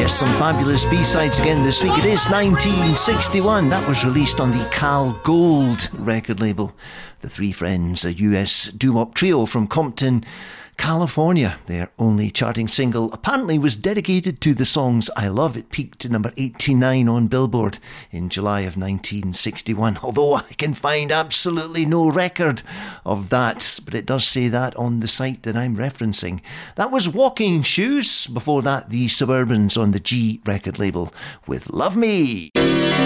Some fabulous B-sides again this week. It is 1961. That was released on the Cal Gold record label. The Three Friends, a US doo-wop trio from Compton, California. Their only charting single apparently was dedicated to the songs I Love. It peaked to number 89 on Billboard in July of 1961, although I can find absolutely no record of that, but it does say that on the site that I'm referencing. That was Walking Shoes. Before that, the Suburbans on the G record label with Love Me.